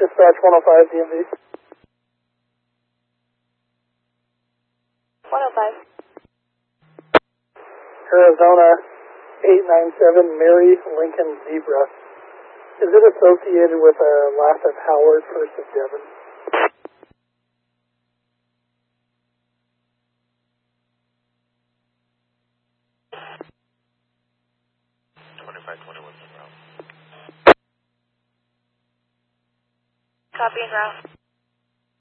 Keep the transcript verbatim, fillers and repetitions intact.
Dispatch one oh five D M V. one oh five. Arizona eight nine seven Mary Lincoln Zebra. Is it associated with a last of Howard, first of Devon? twenty-five twenty-one. Copy and route.